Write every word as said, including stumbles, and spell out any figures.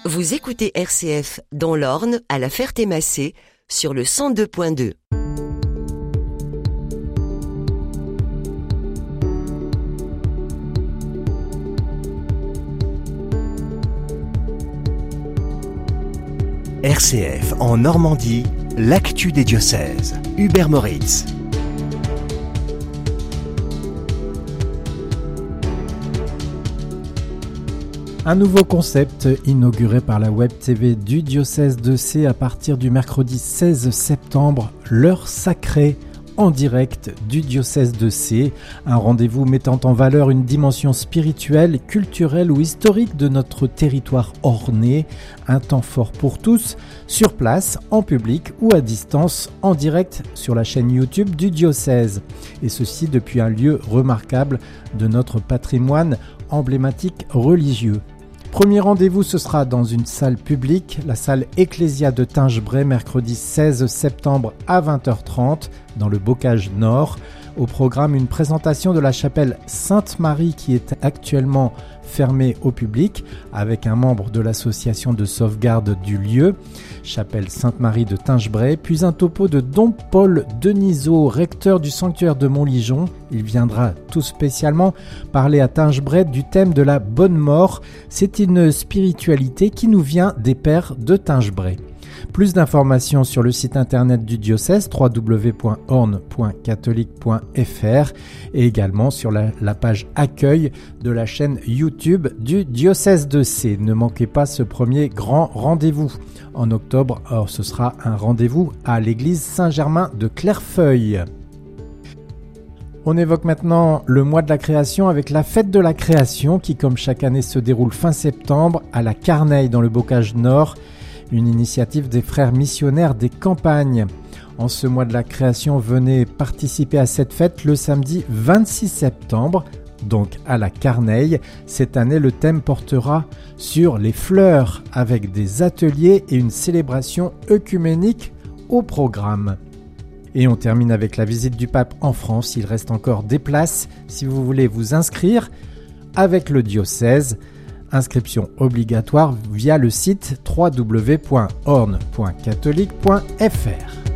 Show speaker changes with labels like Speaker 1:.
Speaker 1: Vous écoutez R C F dans l'Orne, à la Ferté-Massé, sur le cent deux point deux.
Speaker 2: R C F en Normandie, l'actu des diocèses. Hubert Moritz.
Speaker 3: Un nouveau concept inauguré par la Web T V du diocèse de Sées à partir du mercredi seize septembre, l'heure sacrée en direct du diocèse de Sées. Un rendez-vous mettant en valeur une dimension spirituelle, culturelle ou historique de notre territoire ornais. Un temps fort pour tous, sur place, en public ou à distance, en direct sur la chaîne YouTube du diocèse. Et ceci depuis un lieu remarquable de notre patrimoine emblématique religieux. Premier rendez-vous, ce sera dans une salle publique, la salle Ecclésia de Tingebray, mercredi seize septembre à vingt heures trente, dans le Bocage Nord. Au programme, une présentation de la chapelle Sainte-Marie qui est actuellement fermée au public, avec un membre de l'association de sauvegarde du lieu, chapelle Sainte-Marie de Tingebray, puis un topo de Don Paul Denisot, recteur du sanctuaire de Montligeon. Il viendra tout spécialement parler à Tingebray du thème de la bonne mort. C'est une spiritualité qui nous vient des pères de Tingebray. Plus d'informations sur le site internet du diocèse w w w point orne point catholique point f r et également sur la, la page accueil de la chaîne YouTube du diocèse de Sées. Ne manquez pas ce premier grand rendez-vous. En octobre, alors, ce sera un rendez-vous à l'église Saint-Germain de Clairefeuille. On évoque maintenant le mois de la création avec la fête de la création qui, comme chaque année, se déroule fin septembre à la Carneille dans le Bocage Nord. Une initiative des frères missionnaires des campagnes. En ce mois de la création, venez participer à cette fête le samedi vingt-six septembre, donc à la Carneille. Cette année, le thème portera sur les fleurs, avec des ateliers et une célébration œcuménique au programme. Et on termine avec la visite du pape en France. Il reste encore des places si vous voulez vous inscrire avec le diocèse. Inscription obligatoire via le site w w w point orne point catholique point f r.